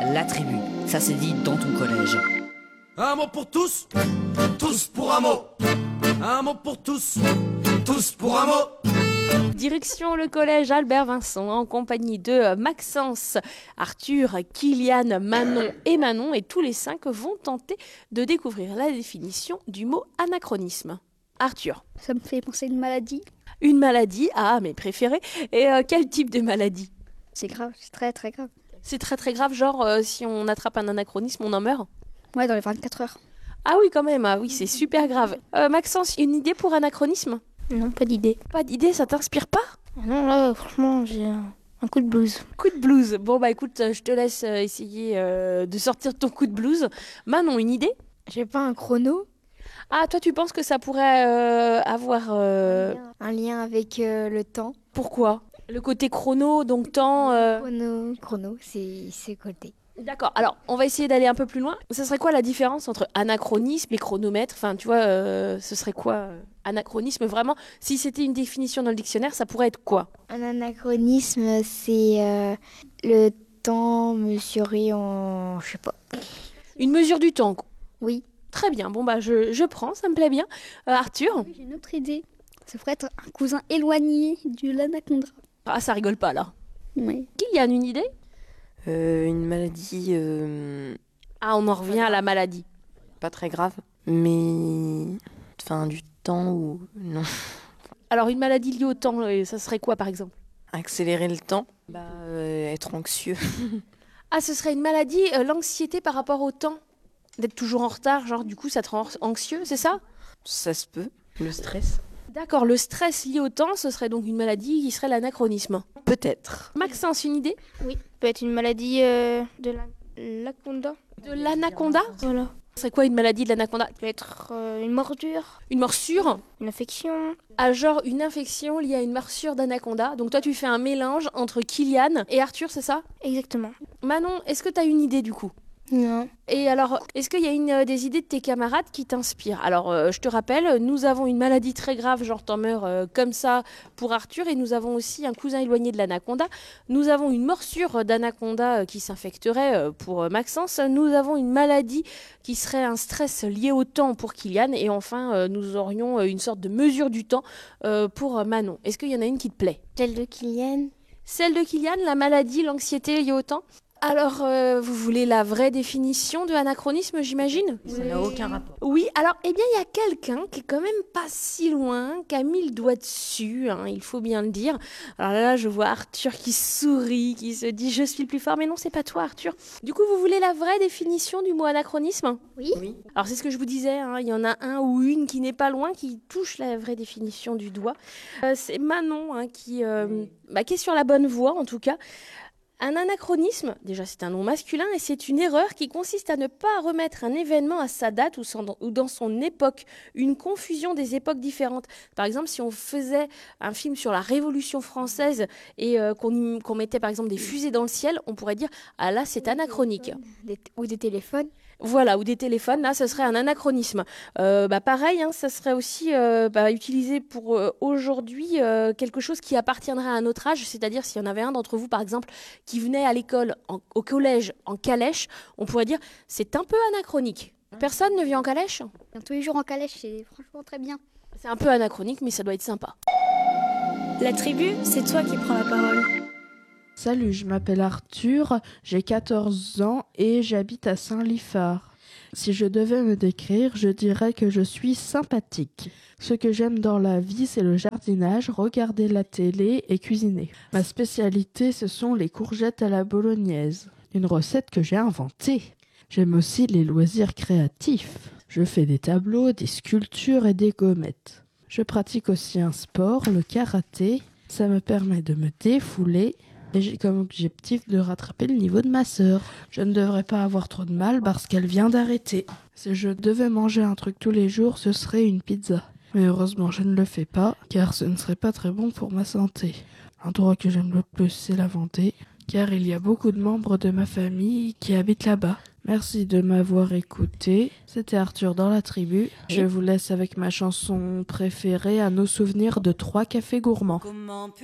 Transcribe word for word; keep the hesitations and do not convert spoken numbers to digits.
La tribu, ça c'est dit dans ton collège. Un mot pour tous, tous pour un mot. Un mot pour tous, tous pour un mot. Direction le collège Albert Vincent en compagnie de Maxence, Arthur, Kylian, Manon et Manon, et tous les cinq vont tenter de découvrir la définition du mot anachronisme. Arthur. Ça me fait penser à une maladie. Une maladie, ah mes préférés. Et euh, quel type de maladie? C'est grave, c'est très très grave. C'est très très grave, genre euh, si on attrape un anachronisme, on en meurt? Ouais, dans les vingt-quatre heures. Ah oui quand même, ah oui c'est super grave. Euh, Maxence, une idée pour anachronisme? Non, pas d'idée. Pas d'idée, ça t'inspire pas? Non, là, franchement, j'ai un, un coup de blues. Coup de blues. Bon, bah écoute, je te laisse euh, essayer euh, de sortir ton coup de blues. Manon, une idée? J'ai pas un chrono. Ah, toi, tu penses que ça pourrait euh, avoir... Euh... Un lien avec euh, le temps. Pourquoi? Le côté chrono, donc temps... Euh... Chrono, chrono, c'est, c'est côté. D'accord, alors on va essayer d'aller un peu plus loin. Ça serait quoi la différence entre anachronisme et chronomètre? Enfin, tu vois, euh, ce serait quoi euh, anachronisme vraiment? Si c'était une définition dans le dictionnaire, ça pourrait être quoi? Un anachronisme, c'est euh, le temps mesuré en... je sais pas. Une mesure du temps? Oui. Très bien, bon bah je, je prends, ça me plaît bien. Euh, Arthur? Oui, j'ai une autre idée. Ça pourrait être un cousin éloigné de l'anaconda. Ah, ça rigole pas là. Oui. Kylian, une idée? Euh, une maladie euh, Ah, on en revient à la maladie. pas très grave, mais enfin du temps ou non. Alors, une maladie liée au temps, euh, ça serait quoi par exemple? Accélérer le temps, bah, euh, être anxieux. Ah, ce serait une maladie, euh, l'anxiété par rapport au temps? D'être toujours en retard, genre du coup ça te rend anxieux, c'est ça? Ça se peut. Le stress. D'accord, le stress lié au temps, ce serait donc une maladie qui serait l'anachronisme. Peut-être. Maxence, une idée? Oui, peut être une maladie euh, de la l'anaconda. De l'anaconda? Voilà. Ce serait quoi une maladie de l'anaconda? Peut être euh, une morsure, Une morsure? une infection. Ah, genre une infection liée à une morsure d'anaconda. Donc toi tu fais un mélange entre Kylian et Arthur, c'est ça? Exactement. Manon, est-ce que tu as une idée du coup? Non. Et alors, est-ce qu'il y a une, euh, des idées de tes camarades qui t'inspirent? Alors, euh, je te rappelle, nous avons une maladie très grave, genre t'en meurs euh, comme ça pour Arthur, et nous avons aussi un cousin éloigné de l'anaconda. Nous avons une morsure d'anaconda euh, qui s'infecterait euh, pour euh, Maxence. Nous avons une maladie qui serait un stress lié au temps pour Kylian. Et enfin, euh, nous aurions euh, une sorte de mesure du temps euh, pour euh, Manon. Est-ce qu'il y en a une qui te plaît? Celle de Kylian. Celle de Kylian, la maladie, l'anxiété liée au temps? Alors, euh, vous voulez la vraie définition de anachronisme, j'imagine? Ça n'a aucun rapport. Oui, alors, eh bien, il y a quelqu'un qui est quand même pas si loin, qui a mis le doigt dessus, hein, il faut bien le dire. Alors là, je vois Arthur qui sourit, qui se dit « je suis le plus fort », mais non, c'est pas toi, Arthur. Du coup, vous voulez la vraie définition du mot anachronisme? Oui. Oui. Alors, c'est ce que je vous disais, hein, il y en a un ou une qui n'est pas loin, qui touche la vraie définition du doigt. Euh, c'est Manon hein, qui, euh, bah, qui est sur la bonne voie, en tout cas. Un anachronisme, déjà c'est un nom masculin et c'est une erreur qui consiste à ne pas remettre un événement à sa date ou, son, ou dans son époque, une confusion des époques différentes. Par exemple, si on faisait un film sur la Révolution française et euh, qu'on, qu'on mettait par exemple des fusées dans le ciel, on pourrait dire « ah là c'est anachronique ». Des t- ou des téléphones. Voilà, ou des téléphones, là, ce serait un anachronisme. Euh, bah, pareil, hein, ça serait aussi euh, bah, utilisé pour euh, aujourd'hui euh, quelque chose qui appartiendrait à un autre âge, c'est-à-dire s'il y en avait un d'entre vous, par exemple, qui venait à l'école, en, au collège, en calèche, on pourrait dire c'est un peu anachronique. Personne ne vient en calèche? Viens tous les jours en calèche, c'est franchement très bien. C'est un peu anachronique, mais ça doit être sympa. La tribu, c'est toi qui prends la parole. Salut, je m'appelle Arthur, j'ai quatorze ans et j'habite à Saint-Liphard. Si je devais me décrire, je dirais que je suis sympathique. Ce que j'aime dans la vie, c'est le jardinage, regarder la télé et cuisiner. Ma spécialité, ce sont les courgettes à la bolognaise, une recette que j'ai inventée. J'aime aussi les loisirs créatifs. Je fais des tableaux, des sculptures et des gommettes. Je pratique aussi un sport, le karaté. Ça me permet de me défouler. Et j'ai comme objectif de rattraper le niveau de ma sœur. Je ne devrais pas avoir trop de mal parce qu'elle vient d'arrêter. Si je devais manger un truc tous les jours, ce serait une pizza. Mais heureusement, je ne le fais pas, car ce ne serait pas très bon pour ma santé. L'endroit que j'aime le plus, c'est la Vendée, car il y a beaucoup de membres de ma famille qui habitent là-bas. Merci de m'avoir écouté. C'était Arthur dans la tribu. Je vous laisse avec ma chanson préférée à nos souvenirs de trois cafés gourmands.